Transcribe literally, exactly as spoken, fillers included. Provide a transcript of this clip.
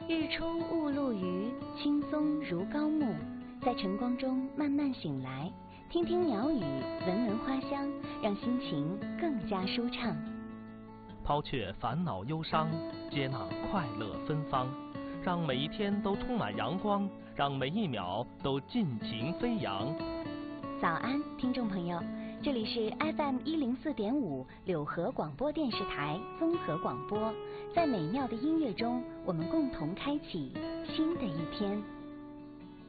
日出雾露余，青松如高木，在晨光中慢慢醒来，听听鸟语，闻闻花香，让心情更加舒畅。 抛却烦恼忧伤，接纳快乐芬芳，让每一天都充满阳光，让每一秒都尽情飞扬。 早安，听众朋友，这里是 F M 一零四点五柳河广播电视台综合广播，在美妙的音乐中，我们共同开启新的一天。